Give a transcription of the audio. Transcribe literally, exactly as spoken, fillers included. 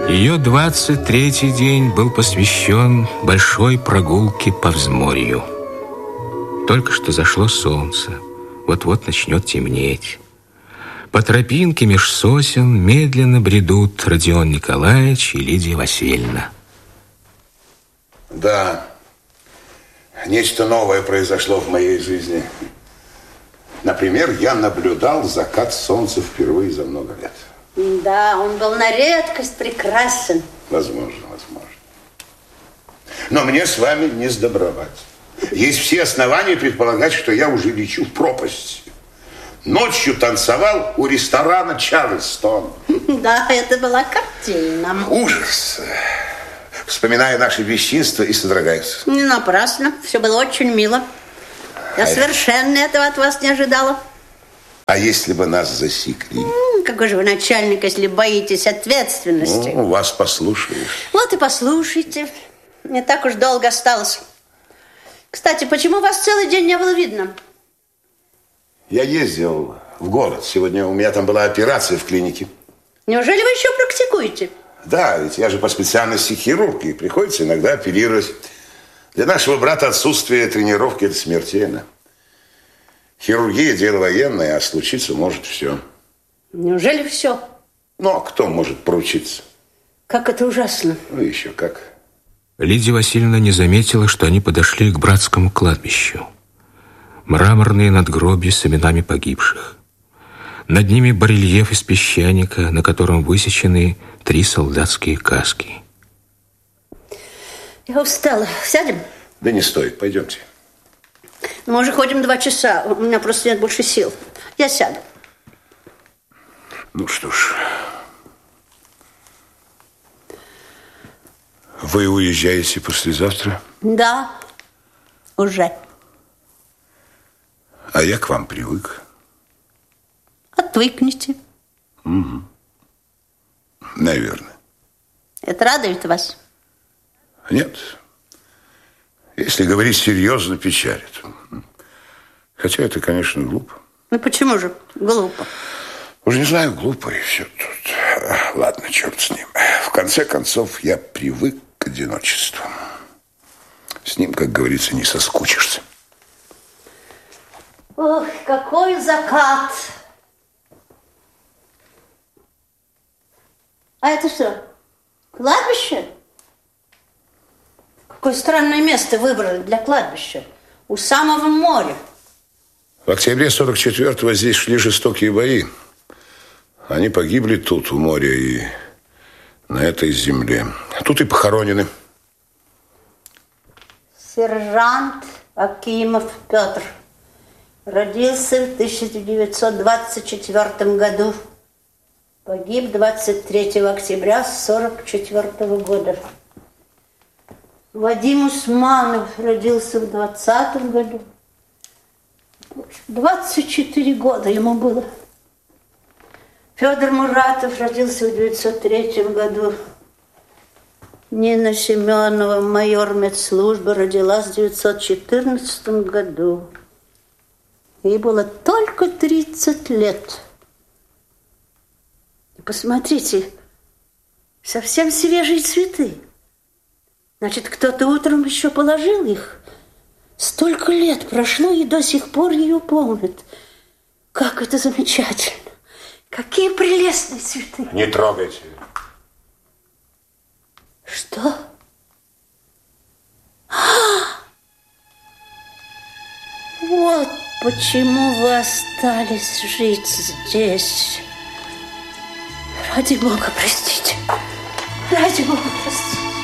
Ее двадцать третий день был посвящен большой прогулке по взморью. Только что зашло солнце, вот-вот начнет темнеть. По тропинке меж сосен медленно бредут Родион Николаевич и Лидия Васильевна. Да, нечто новое произошло в моей жизни. Например, я наблюдал закат солнца впервые за много лет. Да, он был на редкость прекрасен. Возможно, возможно. Но мне с вами не сдобровать. Есть все основания предполагать, что я уже лечу в пропасть. Ночью танцевал у ресторана «Чарльстон». Да, это была картина. Ужас. Вспоминаю наше бесчинство и содрогаюсь. Не напрасно. Все было очень мило. Я а совершенно это... этого от вас не ожидала. А если бы нас засекли? Какой же вы начальник, если боитесь ответственности? Ну, вас послушаешь. Вот и послушайте. Не так уж долго осталось. Кстати, почему вас целый день не было видно? Я ездил в город. Сегодня у меня там была операция в клинике. Неужели вы еще практикуете? Да, ведь я же по специальности хирург, и приходится иногда оперировать. Для нашего брата отсутствие тренировки – это смертельно. Хирургия – дело военное, а случиться может все. Неужели все? Ну, а кто может поручиться? Как это ужасно. Ну, еще как. Лидия Васильевна не заметила, что они подошли к братскому кладбищу. Мраморные надгробия с именами погибших. Над ними барельеф из песчаника, на котором высечены три солдатские каски. Я устала. Сядем? Да не стоит, пойдемте. Мы уже ходим два часа. У меня просто нет больше сил. Я сяду. Ну что ж. Вы уезжаете послезавтра? Да, уже. А я к вам привык. Отвыкните. Угу. Наверное. Это радует вас? Нет. Если говорить серьезно, печалит. Хотя это, конечно, глупо. Ну почему же глупо? Уже не знаю, глупо и все тут. Ладно, черт с ним. В конце концов, я привык к одиночеству. С ним, как говорится, не соскучишься. Ох, какой закат! А это что, кладбище? Какое странное место выбрали для кладбища. У самого моря. В октябре сорок четвёртого здесь шли жестокие бои. Они погибли тут, у моря, и на этой земле. Тут и похоронены. Сержант Акимов Петр. Родился в тысяча девятьсот двадцать четвёртом году. Погиб двадцать третьего октября сорок четвёртого года. Вадим Усманов родился в двадцатом году. двадцать четыре года ему было. Федор Муратов родился в девятьсот третьем году. Нина Семенова, майор медслужбы, родилась в девятьсот четырнадцатом году. Ей было только тридцать лет. И посмотрите, совсем свежие цветы. Значит, кто-то утром еще положил их. Столько лет прошло, и до сих пор ее помнят. Как это замечательно. Какие прелестные цветы. Не трогайте. Что? Вот почему вы остались жить здесь. Ради Бога, простите. Ради Бога, простите.